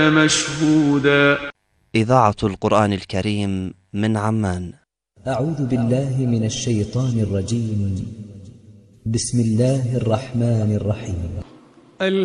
مشهودا. إذاعة القرآن الكريم من عمان. أعوذ بالله من الشيطان الرجيم. بسم الله الرحمن الرحيم.